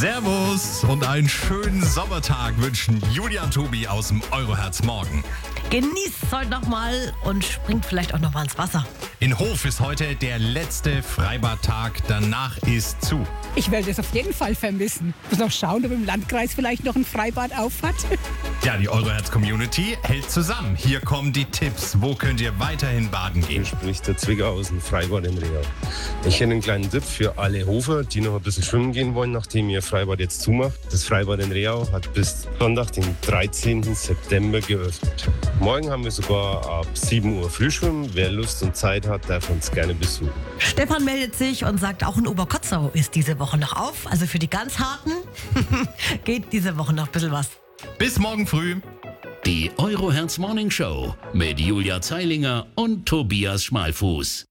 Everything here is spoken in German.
Servus und einen schönen Sommertag wünschen Julia und Tobi aus dem Euroherz Morgen. Genießt es heute nochmal und springt vielleicht auch nochmal ins Wasser. In Hof ist heute der letzte Freibadtag, danach ist zu. Ich werde es auf jeden Fall vermissen. Muss noch schauen, ob im Landkreis vielleicht noch ein Freibad auf hat. Ja, die Euroherz-Community hält zusammen. Hier kommen die Tipps. Wo könnt ihr weiterhin baden gehen? Hier spricht der Zwicker aus dem Freibad in Reau. Ich hätte einen kleinen Tipp für alle Hofer, die noch ein bisschen schwimmen gehen wollen, nachdem ihr Freibad jetzt zumacht. Das Freibad in Reau hat bis Sonntag, den 13. September geöffnet. Morgen haben wir sogar ab 7 Uhr Frühschwimmen. Wer Lust und Zeit hat, darf uns gerne besuchen. Stefan meldet sich und sagt, auch in Oberkotzau ist diese Woche noch auf. Also für die ganz Harten geht diese Woche noch ein bisschen was. Bis morgen früh. Die Euroherz Morning Show mit Julia Zeilinger und Tobias Schmalfuß.